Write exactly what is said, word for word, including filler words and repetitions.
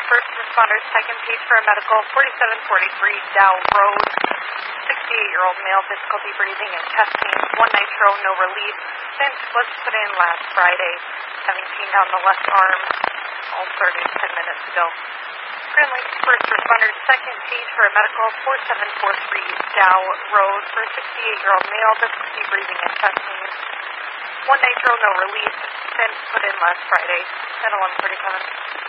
first responders, second page for a medical, forty-seven forty-three Dow Road. sixty-eight-year-old male, difficulty breathing and chest pain, one nitro, no relief. Stent was put in last Friday, having pain down the left arm. All started ten minutes ago. Grand Lakes first responders, second page for a medical, forty-seven forty-three Dow Road for a sixty-eight-year-old male, difficulty breathing and chest pain. One nitro, no relief. Stent put in last Friday at eleven thirty-seven.